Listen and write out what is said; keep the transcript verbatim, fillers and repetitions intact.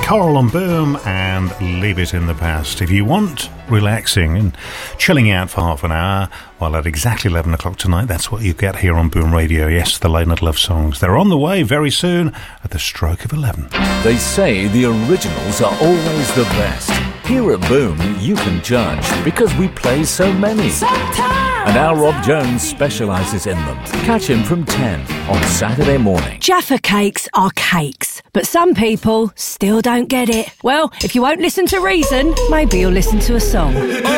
Coral and Boom and Leave It in the Past. If you want relaxing and chilling out for half an hour, well, at exactly eleven o'clock tonight, that's what you get here on Boom Radio. Yes, the Late Night Love Songs. They're on the way very soon at the stroke of eleven. They say the originals are always the best. Here at Boom, you can judge because we play so many. Sometimes. And our Rob Jones specialises in them. Catch him from ten on Saturday morning. Jaffa cakes are cakes, but some people still don't get it. Well, if you won't listen to reason, maybe you'll listen to a song.